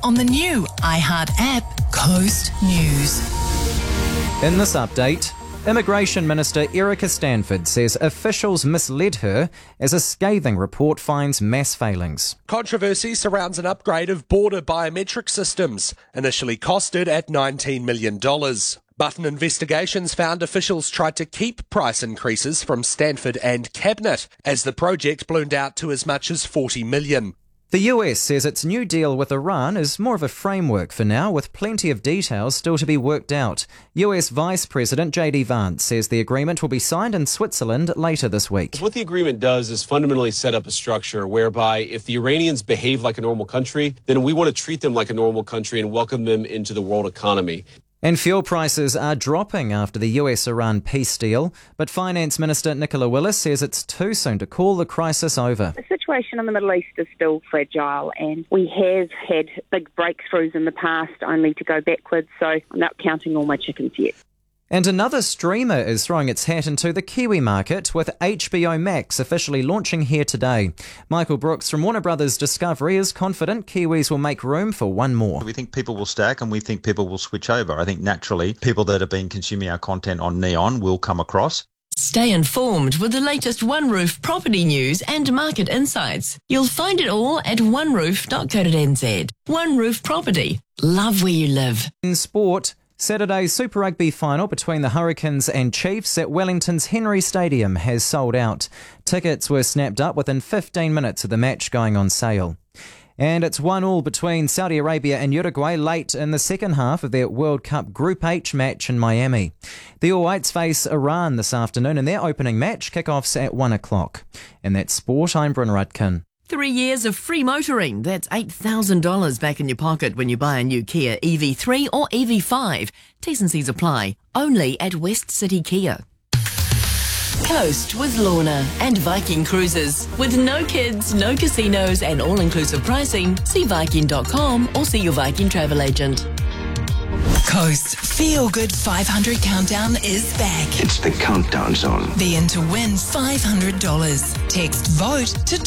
on the new iHeart app, Coast News. In this update, Immigration Minister Erica Stanford says officials misled her as a scathing report finds mass failings. Controversy surrounds an upgrade of border biometric systems, initially costed at $19 million. But an investigations found officials tried to keep price increases from Stanford and Cabinet, as the project ballooned out to as much as $40 million. The US says its new deal with Iran is more of a framework for now, with plenty of details still to be worked out. US Vice President J.D. Vance says the agreement will be signed in Switzerland later this week. What the agreement does is fundamentally set up a structure whereby if the Iranians behave like a normal country, then we want to treat them like a normal country and welcome them into the world economy. And fuel prices are dropping after the US-Iran peace deal, but Finance Minister Nicola Willis says it's too soon to call the crisis over. The situation in the Middle East is still fragile, and we have had big breakthroughs in the past only to go backwards, so I'm not counting all my chickens yet. And another streamer is throwing its hat into the Kiwi market, with HBO Max officially launching here today. Michael Brooks from Warner Brothers Discovery is confident Kiwis will make room for one more. We think people will stack and we think people will switch over. I think naturally people that have been consuming our content on Neon will come across. Stay informed with the latest OneRoof property news and market insights. You'll find it all at oneroof.co.nz. OneRoof Property. Love where you live. In sport, Saturday's Super Rugby final between the Hurricanes and Chiefs at Wellington's Henry Stadium has sold out. Tickets were snapped up within 15 minutes of the match going on sale. And it's 1-1 between Saudi Arabia and Uruguay late in the second half of their World Cup Group H match in Miami. The All Whites face Iran this afternoon in their opening match. Kickoffs at 1 o'clock. And that's sport. I'm Bryn Rudkin. 3 years of free motoring. That's $8,000 back in your pocket when you buy a new Kia EV3 or EV5. T's and C's apply. Only at West City Kia. Coast with Lorna and Viking Cruises. With no kids, no casinos and all-inclusive pricing, see Viking.com or see your Viking travel agent. Coast's Feel Good 500 countdown is back. It's the countdown zone. Be in to win $500. Text VOTE to